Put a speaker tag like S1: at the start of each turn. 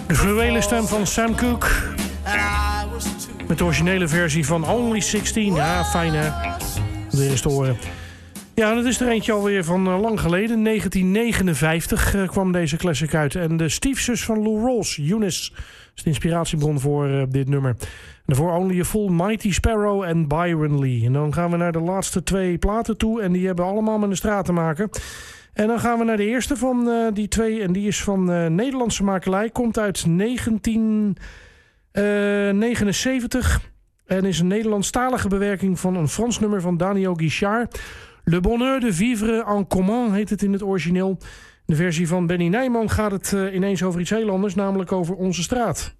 S1: De fluwelen stem van Sam Cooke. Met de originele versie van Only 16. Ja, fijn hè. Weer eens te horen. Ja, dat is er eentje alweer van lang geleden. 1959 kwam deze classic uit. En de stiefzus van Lou Rawls, Eunice, is de inspiratiebron voor dit nummer. Daarvoor Only a Fool, Mighty Sparrow en Byron Lee. En dan gaan we naar de laatste 2 platen toe. En die hebben allemaal met de straat te maken. En dan gaan we naar de eerste van die 2. En die is van Nederlandse makelij. Komt uit 1979. En is een Nederlandstalige bewerking van een Frans nummer van Daniel Guichard. Le bonheur de vivre en commun heet het in het origineel. De versie van Benny Nijman gaat het ineens over iets heel anders. Namelijk over onze straat.